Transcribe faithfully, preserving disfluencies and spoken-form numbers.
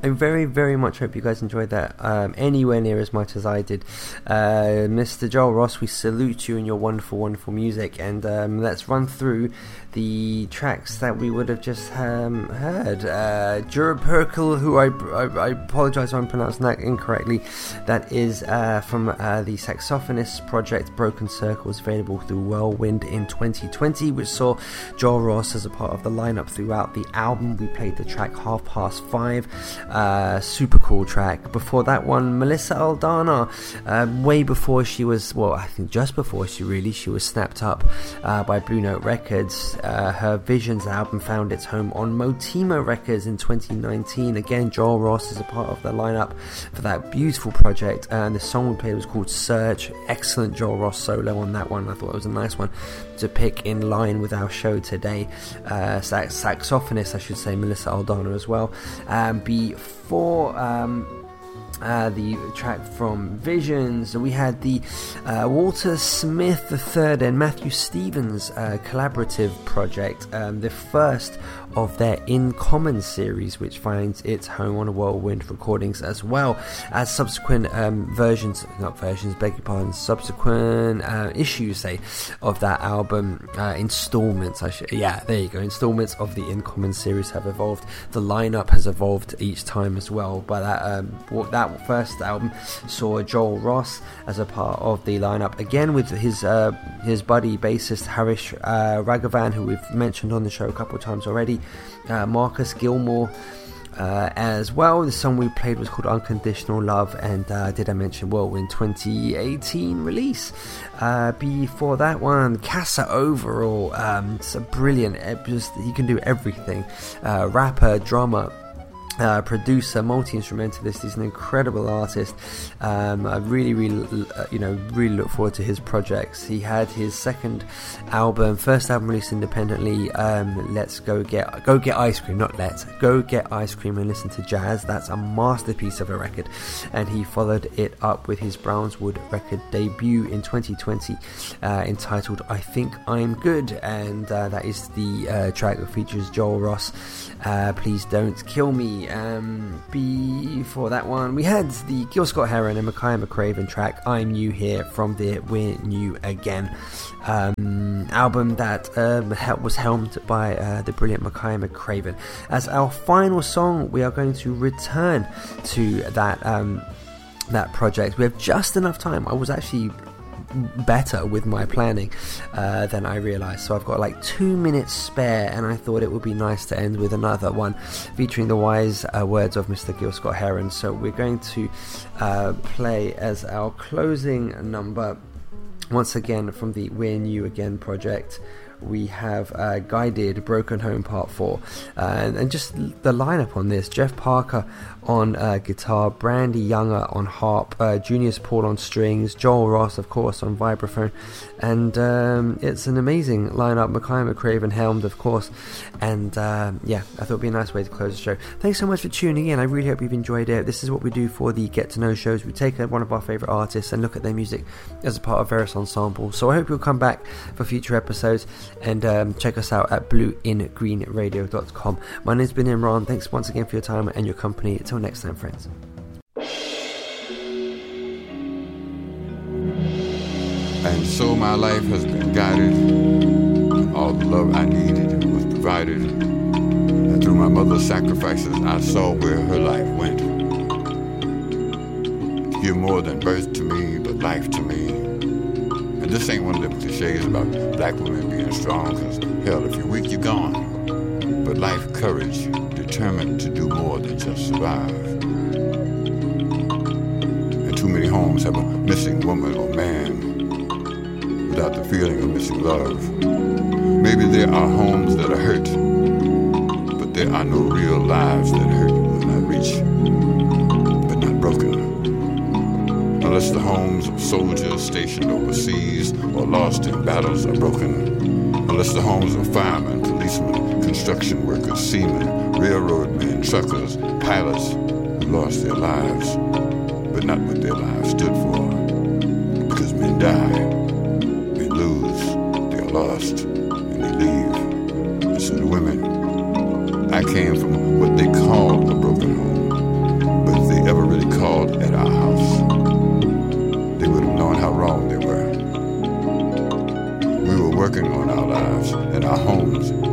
I very, very much hope you guys enjoyed that um, anywhere near as much as I did. Uh, Mister Joel Ross, we salute you and your wonderful, wonderful music. And um, let's run through the tracks that we would have just um, heard. Uh, Jura Perkel, who I, I, I apologize if I'm pronouncing that incorrectly. That is uh, from uh, the saxophonist project Broken Circles, available through Whirlwind in twenty twenty, which saw Joel Ross as a part of the lineup throughout the album. We played the track Half Past Five, uh, super cool track. Before that one, Melissa Aldana, uh, way before she was, well, I think just before she really, she was snapped up uh, by Blue Note Records. Uh, her Visions album found its home on Motima Records in twenty nineteen. Again, Joel Ross is a part of the lineup for that beautiful project, and the song we played was called Search. Excellent Joel Ross solo on that one. I thought it was a nice one to pick in line with our show today. Uh, sax- saxophonist, I should say, Melissa Aldana as well. Um, before um, Uh, the track from Visions, we had the uh, Walter Smith the third and Matthew Stevens uh, collaborative project, um, the first of their In Common series, which finds its home on Whirlwind Recordings, as well as subsequent um, versions, not versions, beg your pardon, subsequent uh, issues, say, of that album, uh, installments, I should, yeah, there you go, installments of the In Common series have evolved. The lineup has evolved each time as well, but that, um, that first album saw Joel Ross as a part of the lineup, again with his uh, his buddy bassist Harish uh, Raghavan, who we've mentioned on the show a couple of times already, uh, Marcus Gilmore uh, as well. The song we played was called Unconditional Love, and uh, did I mention Whirlwind twenty eighteen release. Uh, before that one, Casa Overall, um, it's a brilliant, just he can do everything, uh, rapper, drummer, Uh, producer, multi-instrumentalist. He's an incredible artist. um, I really really uh, you know really look forward to his projects. He had his second album, first album released independently, um, Let's Go Get Go Get Ice Cream, not Let's Go Get Ice Cream and Listen to Jazz. That's a masterpiece of a record, and he followed it up with his Brownswood record debut in twenty twenty, uh, entitled I Think I'm Good, and uh, that is the uh, track that features Joel Ross, uh, Please Don't Kill Me. Um, before that one, we had the Gil Scott-Heron and Makaya McCraven track I'm New Here from the We're New Again um, album that um, was helmed by uh, the brilliant Makaya McCraven. As our final song, we are going to return to that um, that project. We have just enough time. I was actually better with my planning uh, than I realized, so I've got like two minutes spare, and I thought it would be nice to end with another one featuring the wise uh, words of Mister Gil Scott-Heron. So we're going to uh, play as our closing number, once again from the We're New Again project. We have uh, Guided, Broken Home Part four, uh, and, and just the lineup on this: Jeff Parker on uh, guitar, Brandy Younger on harp, uh, Junius Paul on strings, Joel Ross of course on vibraphone, and um, it's an amazing lineup. Makaya McCraven helmed of course, and uh, yeah, I thought it would be a nice way to close the show. Thanks so much for tuning in. I really hope you've enjoyed it. This is what we do for the Get to Know shows. We take one of our favourite artists and look at their music as a part of various ensembles, so I hope you'll come back for future episodes, and um, check us out at blue in green radio dot com. My name's been Imran. Thanks once again for your time and your company. Until next time, friends. And so my life has been guided. All the love I needed was provided. And through my mother's sacrifices, I saw where her life went. To give more than birth to me, but life to me. And this ain't one of them cliches about black women being strong, because hell, if you're weak, you're gone. But life, courage, determined to do more than just survive. And too many homes have a missing woman or man without the feeling of missing love. Maybe there are homes that are hurt, but there are no real lives that hurt will not reach, but not broken. Unless the homes of soldiers stationed overseas or lost in battles are broken. Unless the homes of firemen, policemen, construction workers, seamen, railroad men, truckers, pilots who lost their lives, but not what their lives stood for. Because men die, they lose, they are lost, and they leave. And so the women, I came from what they call a broken home. wrong they were. We were working on our lives and our homes